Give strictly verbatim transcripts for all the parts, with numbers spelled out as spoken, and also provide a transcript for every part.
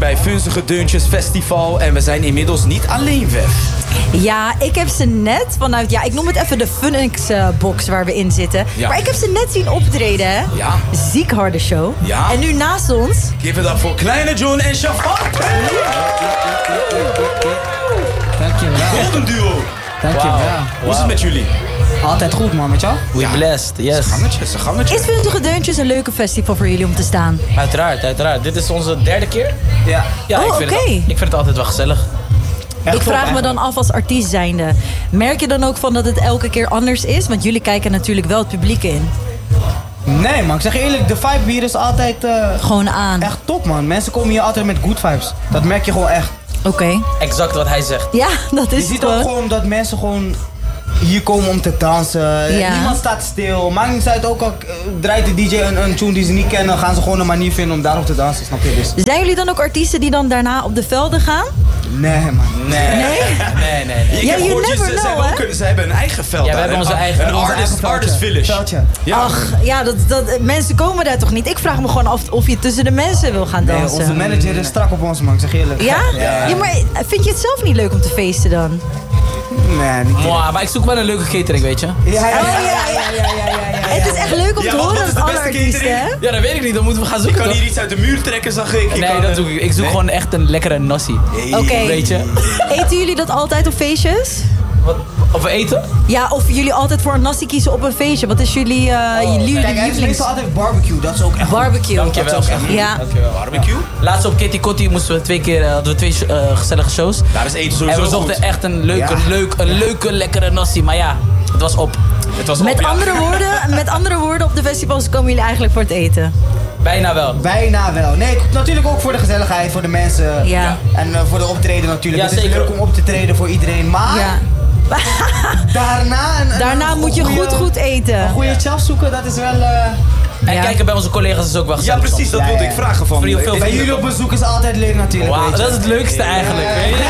bij Vunzige Deuntjes Festival. En we zijn inmiddels niet alleen, Wef. Ja, ik heb ze net vanuit, ja, ik noem het even de Funix uh, box waar we in zitten. Ja. Maar ik heb ze net zien optreden, hè? Ja. Ziek harde show. Ja. En nu naast ons... Give it up voor Kleine John en Shafak. Dankjewel. Golden duo. Dankjewel. Hoe is het met jullie? Altijd goed, man, met jou? We blessed, yes. Een gangetje, een gangetje. Is Vunzige Deuntjes een leuke festival voor jullie om te staan? Uiteraard, uiteraard. Dit is onze derde keer. Ja. Ja, Oh, ik, vind oké. het, al- ik vind het altijd wel gezellig. Echt Ik top, vraag me dan af als artiest zijnde. Merk je dan ook van dat het elke keer anders is? Want jullie kijken natuurlijk wel het publiek in. Nee, man, ik zeg je eerlijk, de vibe hier is altijd eh, Gewoon aan. echt top, man. Mensen komen hier altijd met good vibes. Dat merk je gewoon echt. Oké. Exact wat hij zegt. Ja, dat Je is ziet het ook gewoon. gewoon dat mensen gewoon hier komen om te dansen. Ja. Niemand staat stil. Maakt niet uit, ook al eh, draait de D J een, een tune die ze niet kennen, gaan ze gewoon een manier vinden om daarop te dansen, snap je? Dus Zijn jullie dan ook artiesten die dan daarna op de velden gaan? nee, man. Nee. Nee? Nee, nee, nee. Ik Ja, heb you gehoord, never ze, ze, know, hebben hè? ook een, ze hebben een eigen veld. Ja, we daar, hebben hè? onze eigen- Een Onze artist, eigen artist veldje. village. Veldje. Ja. Ach, ja, dat, dat, mensen komen daar toch niet? Ik vraag me gewoon af of je tussen de mensen wil gaan Nee, dansen. onze manager is strak op ons, man. Ik zeg je eerlijk. Ja? Ja. Ja, maar vind je het zelf niet leuk om te feesten dan? Nee, niet. Mwah, maar ik zoek wel een leuke catering, weet je. Ja, ja, ja, Oh, ja, ja. ja, ja, ja, ja, ja, ja. Het is echt leuk om Ja, te wat horen is dat de alle beste artiesten, catering? hè? Ja, dat weet ik niet. Dan moeten we gaan Ik zoeken, kan toch? hier iets uit de muur trekken, zag ik. ik Nee, kan, dat eh, zoek ik. Ik zoek nee? gewoon echt een lekkere nasi. Oké. Weet je? Eten jullie dat altijd op feestjes? Wat, of we eten? Ja, of jullie altijd voor een nasi kiezen op een feestje? Wat is jullie, uh, jullie Kijk, hij is lievelings... meestal altijd barbecue. Dat is ook echt Barbecue. Dankjewel. Dat is ook echt Ja. Dankjewel. Barbecue? Laatst op Kitty Kotti moesten we twee keer, uh, hadden we twee uh, gezellige shows. Daar is eten En sowieso we zochten goed. echt een leuke, Ja. leuk, een leuke, lekkere nasi. Maar ja, het was op. Het was op, Met ja. andere, woorden, met andere woorden, op de festivals komen jullie eigenlijk voor het eten. Bijna wel. Bijna wel. Nee, natuurlijk ook voor de gezelligheid, voor de mensen. Ja. En uh, voor de optreden natuurlijk. Ja, het is zeker. leuk om op te treden voor iedereen. Maar Ja. daarna... Een, een- Daarna een moet je goeie- goed, goed eten. Een goede chef zoeken, dat is wel... uh, En Ja. kijken bij onze collega's is ook wel Ja, gezellig. precies, dat Ja, wilde ja. ik vragen van. Veel- veel eh, bij is- jullie op bezoek is altijd leuk natuurlijk. Wauw, weet je. dat is het leukste eigenlijk. Weet je?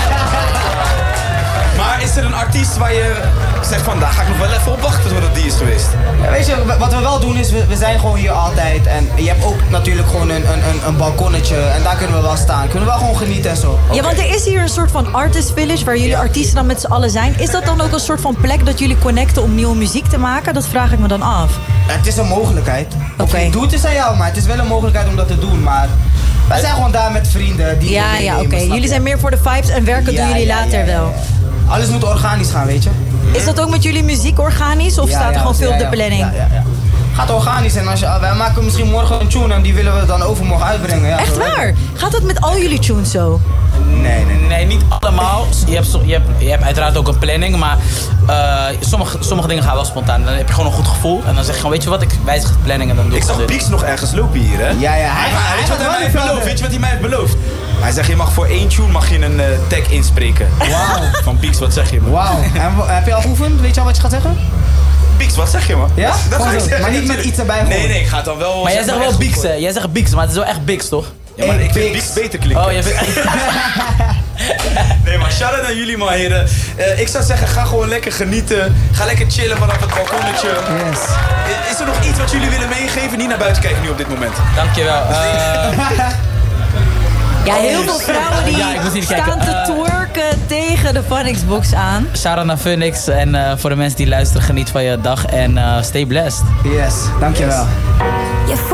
Maar is er een artiest waar je zegt van, daar ga ik nog wel even op wachten totdat die is geweest? Ja, weet je, wat we wel doen is, we, we zijn gewoon hier altijd. En je hebt ook natuurlijk gewoon een, een, een, een balkonnetje. En daar kunnen we wel staan. Kunnen we wel gewoon genieten en zo. Ja, want er is hier een soort van artist village waar jullie artiesten dan met z'n allen zijn. Is dat dan ook een soort van plek dat jullie connecten om nieuwe muziek te maken? Dat vraag ik me dan af. Het is een mogelijkheid. Of Oké. je het doet is aan jou, maar het is wel een mogelijkheid om dat te doen. Maar wij zijn gewoon daar met vrienden. Die Ja, we ja, meenemen, oké. snap Jullie je? zijn meer voor de vibes en werken Ja, doen jullie ja, later ja, ja, wel. ja. Alles moet organisch gaan, weet je. Is dat ook met jullie muziek organisch of Ja, staat er ja, gewoon veel ja, op de ja. planning? Ja, ja, ja. Gaat organisch en als je, wij maken misschien morgen een tune en die willen we dan overmorgen uitbrengen. Ja, Echt zo werkt waar? Gaat dat met al jullie tunes zo? het. Nee, nee, nee. Nee, niet allemaal. Je hebt, so- je, hebt, je hebt uiteraard ook een planning, maar uh, sommige, sommige dingen gaan wel spontaan. Dan heb je gewoon een goed gevoel en dan zeg je gewoon, weet je wat, ik wijzig de planning en dan doe Ik ik zag het. Pieks nog ergens lopen hier, hè? Ja, ja. Hij, Hij, hij, weet je wat gaat hij wel mij in heeft beloofd? velden. Weet je wat hij mij heeft beloofd? Hij zegt, je mag voor één tune mag je een eh, tag inspreken. Wauw. Van Pieks, wat zeg je, man? Wauw. En w- heb je al geoefend? Weet je al wat je gaat zeggen? Pieks, wat zeg je, man? Ja? Dat Gewoon ga ik zo. zeggen. Maar niet met natuurlijk. iets erbij Nee, gooien. nee, ik ga het dan wel... Maar jij zeg zegt maar wel echt Bieks, goed hè? Jij zegt Bieks, maar het is wel echt Bieks, toch? Ja, maar Hey, ik vind Pieks. Pieks beter klinken. Oh, je vindt... Nee, maar shout-out naar jullie, man, heren. Eh, ik zou zeggen, ga gewoon lekker genieten. Ga lekker chillen vanaf het balkonnetje. Yes. I- Is er nog iets wat jullie willen meegeven? Niet naar buiten kijken nu op dit moment. Dankjewel. Uh, Ja, heel veel vrouwen die Ja, ik moet hier staan kijken. te Eh, twerken tegen de Funix-box aan. shout-out naar Funix en uh, voor de mensen die luisteren, geniet van je dag en uh, stay blessed. Yes. Dankjewel. Je